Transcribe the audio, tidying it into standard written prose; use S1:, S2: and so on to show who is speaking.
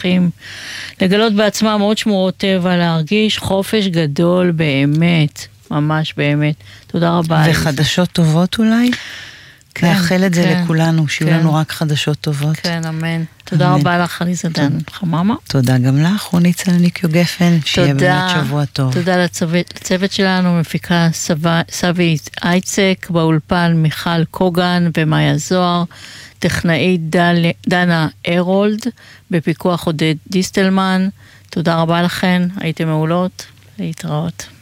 S1: צריכים לגלות בעצמם עוד שמורות טבע, להרגיש חופש גדול באמת, ממש באמת. תודה רבה.
S2: וחדשות טובות אולי? נאחל את זה לכולנו, שיהיו לנו רק חדשות טובות.
S1: כן, אמן. תודה רבה לך, עליזה דן חממה.
S2: תודה גם לך, רוני צלניקו גפן, שיהיה באמת שבוע טוב.
S1: תודה לצוות שלנו, מפיקה סבי אייצק, באולפן מיכל קוגן ומאיה זוהר, טכנאית דנה הרולד, בפיקוח עודד דיסטלמן. תודה רבה לכן, הייתם מעולות, להתראות.